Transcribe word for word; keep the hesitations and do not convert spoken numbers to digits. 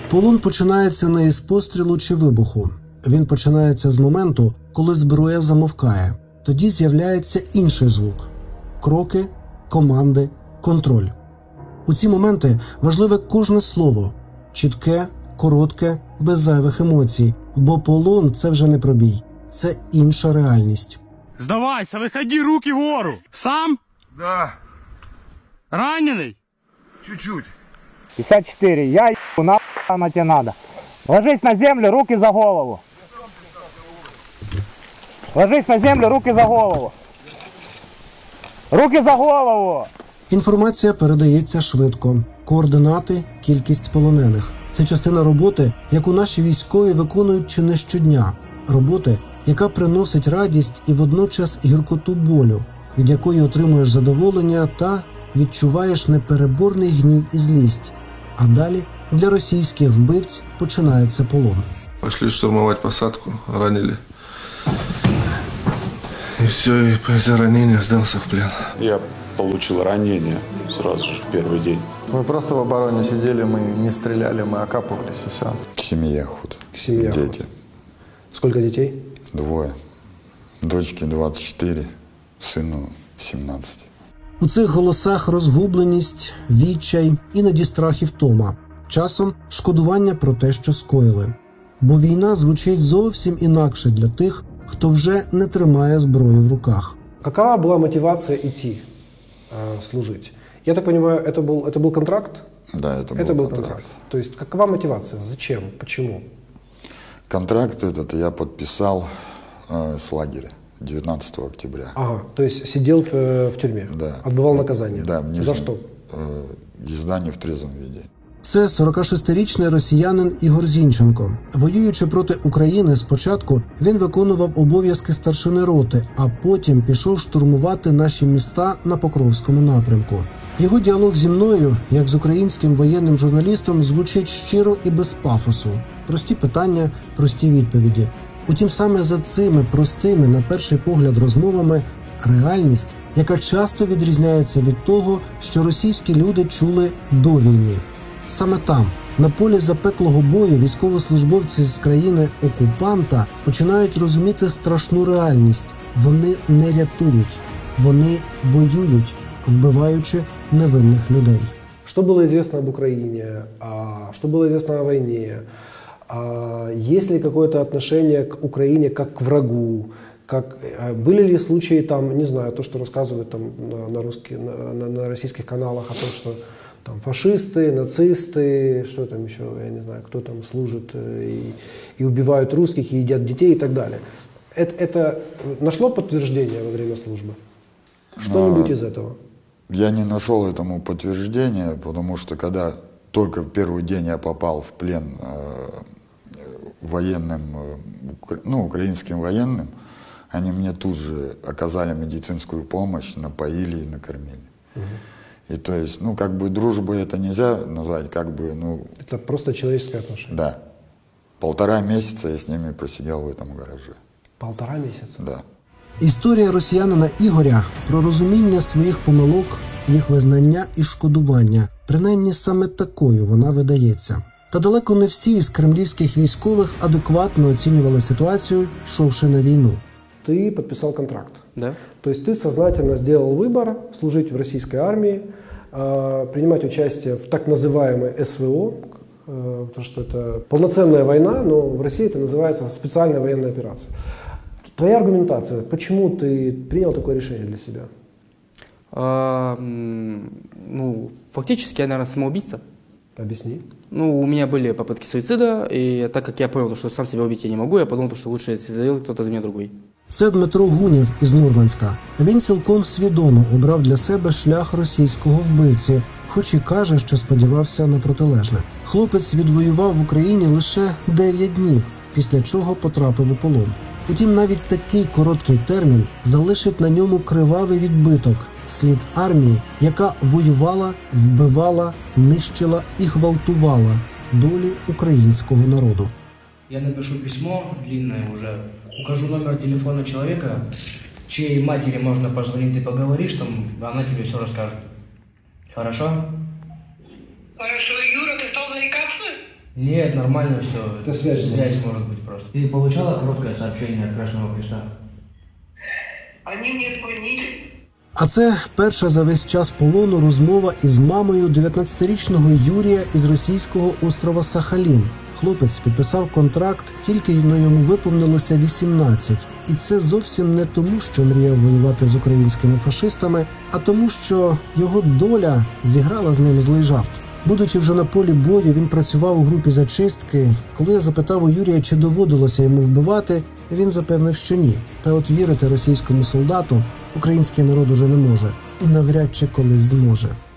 Полон починається не із пострілу чи вибуху. Він починається з моменту, коли зброя замовкає. Тоді з'являється інший звук – кроки, команди, контроль. У ці моменти важливе кожне слово – чітке, коротке, без зайвих емоцій, бо полон – це вже не пробій, це інша реальність. Здавайся, виходи, руки вгору. Сам? Да. Раненый? Чуть-чуть. пятьдесят четыре. Я ебу, нахуй она тебе надо. Ложись на землю, руки за голову. Ложись на землю, руки за голову. Руки за голову! Інформація передається швидко. Координати, кількість полонених. Це частина роботи, яку наші військові виконують чи не щодня. Роботи, яка приносить радість і водночас гіркоту болю, від якої отримуєш задоволення та відчуваєш непереборний гнів і злість. А далі для російських вбивць починається полон. Пошли штурмувати посадку, ранили. И все, и из-за ранения сдался в плен. Я получил ранение сразу же в первый день. Мы просто в обороне сидели, мы не стреляли, мы окапывались и все. К семье ход. К семье Дети. ход. Сколько детей? Двое. Дочке двадцать четыре, сыну семнадцать. У цих голосах розгубленість, відчай, іноді страх і втома. Часом шкодування про те, що скоїли. Бо війна звучить зовсім інакше для тих, хто вже не тримає зброю в руках. Какова была мотивация идти э, служить? Я так понимаю, это был, это был контракт? Да, это был, это был контракт. контракт. То есть какова мотивация? Зачем? Почему? Контракт этот я подписал э, с лагеря девятнадцатого октября. Ага, то есть сидел в, в тюрьме? Да. Отбывал наказание? Да, в Нижнем, За что? Э, езда не в трезвом виде. Це сорокашестирічний росіянин Ігор Зінченко. Воюючи проти України спочатку, він виконував обов'язки старшини роти, а потім пішов штурмувати наші міста на Покровському напрямку. Його діалог зі мною, як з українським воєнним журналістом, звучить щиро і без пафосу. Прості питання, прості відповіді. Утім, саме за цими простими, на перший погляд, розмовами реальність, яка часто відрізняється від того, що російські люди чули до війни. Саме там, на полі запеклого бою, військовослужбовці з країни-окупанта починають розуміти страшну реальність. Вони не рятують, вони воюють, вбиваючи невинних людей. Что было известно об Украине? А, что было известно о войне? А, есть ли какое-то отношение к Украине как к врагу? Как, были ли случаи, там, не знаю, то, что рассказывают там, на, на, русских, на, на, на российских каналах о том, что там фашисты, нацисты, что там еще, я не знаю, кто там служит и, и убивают русских, и едят детей и так далее. Это, это нашло подтверждение во время службы? Что-нибудь из этого? Я не нашел этому подтверждения, потому что когда только в первый день я попал в плен э, военным, э, ну, украинским военным, они мне тут же оказали медицинскую помощь, напоили и накормили. Угу. И то есть, ну, как бы дружбой это нельзя назвать, как бы, ну... Это просто человеческое отношение? Да. Полтора месяца я с ними просидел в этом гараже. Полтора месяца? Да. Історія росіянина Ігоря про розуміння своїх помилок, їх визнання і шкодування. Принаймні саме такою вона видається. Та далеко не всі із кремлівських військових адекватно оцінювали ситуацію, йшовши на війну. Ты подписал контракт. Да. То есть ты сознательно сделал выбор служить в российской армии, принимать участие в так называемой СВО, потому что это полноценная война, но в России это называется специальная военная операция. Твоя аргументация, почему ты принял такое решение для себя? А, ну, фактически я, наверное, самоубийца. Объясни. Ну, у меня были попытки суицида, и так как я понял, что сам себя убить я не могу, я подумал, что лучше сделать кто-то за меня другой. Це Дмитро Гунєв із Мурманська. Він цілком свідомо обрав для себе шлях російського вбивці, хоч і каже, що сподівався на протилежне. Хлопець відвоював в Україні лише дев'ять днів, після чого потрапив у полон. Утім, навіть такий короткий термін залишить на ньому кривавий відбиток – слід армії, яка воювала, вбивала, нищила і гвалтувала долі українського народу. Я напишу письмо, длинное уже, укажу номер телефона человека, чьей матери можно позвонить, ты поговоришь, там, она тебе все расскажет. Хорошо? Хорошо. Юра, ты стал заикаться? Нет, нормально все. Это связь. Связь может быть просто. Ты получала короткое сообщение от Красного Креста? Они мне звонили. А це перша за весь час полону розмова із мамою дев'ятнадцятирічного Юрія із російського острова Сахалін. Хлопець підписав контракт, тільки йому виповнилося вісімнадцять. І це зовсім не тому, що мріяв воювати з українськими фашистами, а тому, що його доля зіграла з ним злий жарт. Будучи вже на полі бою, він працював у групі зачистки. Коли я запитав у Юрія, чи доводилося йому вбивати, він запевнив, що ні. Та от вірити російському солдату український народ уже не може і навряд чи колись зможе.